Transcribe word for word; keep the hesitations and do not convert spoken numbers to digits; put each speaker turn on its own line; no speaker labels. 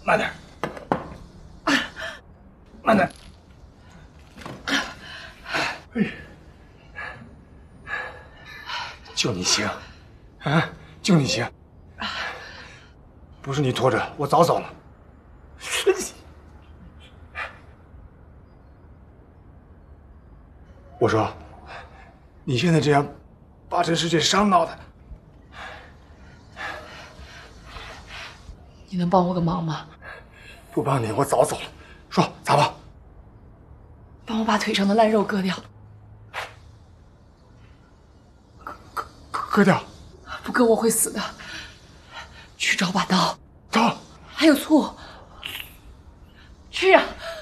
慢点，慢点。哎，就你行，啊，就你行。不是你拖着，我早走了。我说，你现在这样，把这世界伤闹的。
你能帮我个忙吗？
不帮你，我早走了。说咋办？
帮我把腿上的烂肉割掉。
割割割掉？
不割我会死的。去找把刀。
刀。
还有醋。去啊！